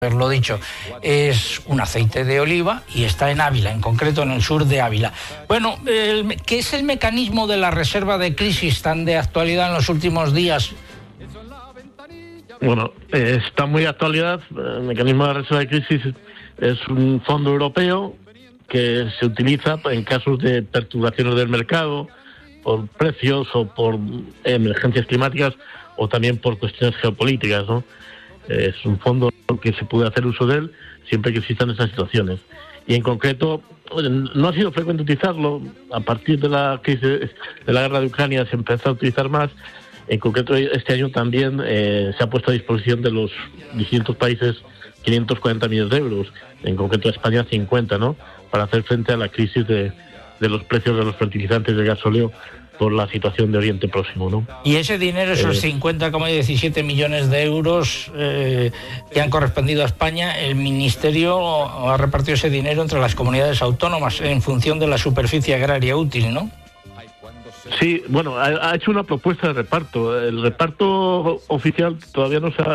haberlo dicho, es un aceite de oliva y está en Ávila, en concreto en el sur de Ávila. Bueno, ¿qué es el mecanismo de la reserva de crisis tan de actualidad en los últimos días? Bueno, está muy de actualidad. El mecanismo de reserva de crisis es un fondo europeo que se utiliza en casos de perturbaciones del mercado, por precios o por emergencias climáticas o también por cuestiones geopolíticas, ¿no? Es un fondo que se puede hacer uso de él siempre que existan esas situaciones. Y en concreto, no ha sido frecuente utilizarlo. A partir de la crisis de la guerra de Ucrania se empezó a utilizar más. En concreto, este año también se ha puesto a disposición de los distintos países 540 millones de euros, en concreto España 50, ¿no?, para hacer frente a la crisis de los precios de los fertilizantes de gasóleo por la situación de Oriente Próximo, ¿no? Y ese dinero, esos 50,17 millones de euros que han correspondido a España, el Ministerio ha repartido ese dinero entre las comunidades autónomas en función de la superficie agraria útil, ¿no? Sí, bueno, ha hecho una propuesta de reparto. El reparto oficial todavía no se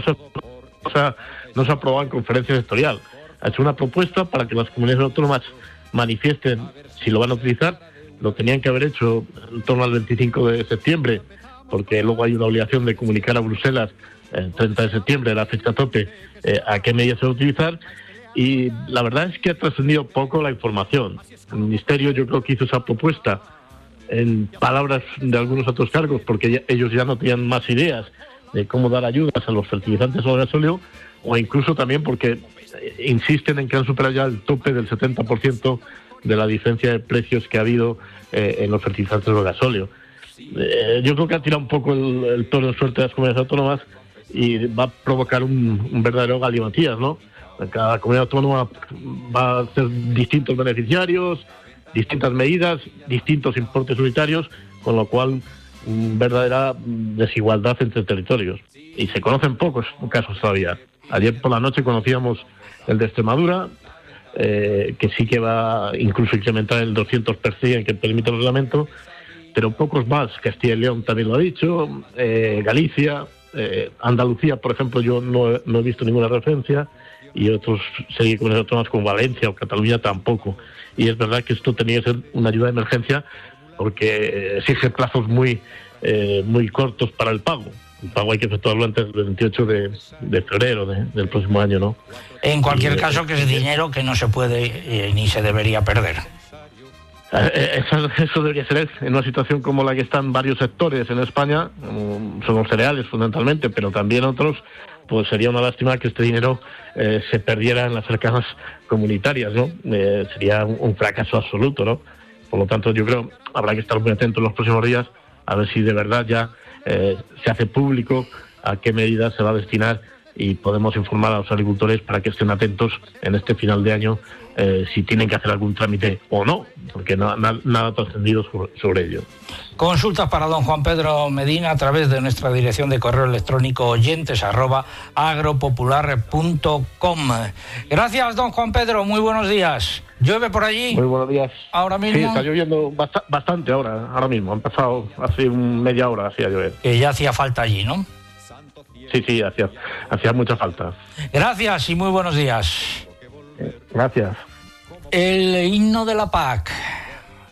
ha aprobado en conferencia sectorial. Ha hecho una propuesta para que las comunidades autónomas manifiesten si lo van a utilizar. Lo tenían que haber hecho en torno al 25 de septiembre, porque luego hay una obligación de comunicar a Bruselas el 30 de septiembre, la fecha tope, a qué medidas se va a utilizar. Y la verdad es que ha trascendido poco la información. El Ministerio, yo creo que hizo esa propuesta en palabras de algunos otros cargos, porque ellos ya no tenían más ideas de cómo dar ayudas a los fertilizantes o al gasóleo, o incluso también porque insisten en que han superado ya el tope del 70% de la diferencia de precios que ha habido en los fertilizantes o el gasóleo. Yo creo que ha tirado un poco el toro de suerte de las comunidades autónomas y va a provocar un verdadero galimatías, ¿no? Cada comunidad autónoma va a ser distintos beneficiarios, distintas medidas, distintos importes unitarios, con lo cual verdadera desigualdad entre territorios. Y se conocen pocos casos todavía. Ayer por la noche conocíamos el de Extremadura, que sí que va incluso a incrementar el 200% que permite el reglamento, pero pocos más. Castilla y León también lo ha dicho, Galicia, Andalucía, por ejemplo, yo no he visto ninguna referencia, y otros serie de comunidades autónomas como Valencia o Cataluña tampoco. Y es verdad que esto tenía que ser una ayuda de emergencia porque exige plazos muy cortos para el pago. El pago hay que efectuarlo antes del 28 de febrero del próximo año, ¿no? En cualquier caso, que es dinero que no se puede ni se debería perder. Eso debería ser en una situación como la que están varios sectores en España, son los cereales fundamentalmente, pero también otros. Pues sería una lástima que este dinero se perdiera en las arcas comunitarias, ¿no? Sería un fracaso absoluto, ¿no? Por lo tanto, yo creo habrá que estar muy atentos en los próximos días a ver si de verdad ya se hace público a qué medidas se va a destinar y podemos informar a los agricultores para que estén atentos en este final de año si tienen que hacer algún trámite o no, porque nada ha trascendido sobre ello. Consultas para don Juan Pedro Medina a través de nuestra dirección de correo electrónico oyentes@agropopular.com. Gracias, don Juan Pedro, muy buenos días. ¿Llueve por allí? Muy buenos días. ¿Ahora mismo? Sí, está lloviendo bastante ahora mismo. Ha empezado hace media hora así a llover. Que ya hacía falta allí, ¿no? Sí, hacía mucha falta. Gracias y muy buenos días. Gracias. El himno de la PAC.